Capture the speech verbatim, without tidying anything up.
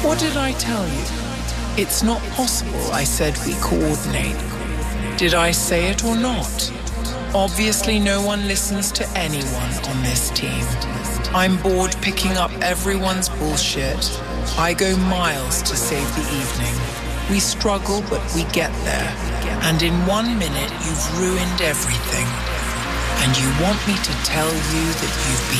What did I tell you? It's not possible I said we coordinate. Did I say it or not? Obviously no one listens to anyone on this team. I'm bored picking up everyone's bullshit. I go miles to save the evening. We struggle, but we get there. And in one minute, you've ruined everything. And you want me to tell you that you've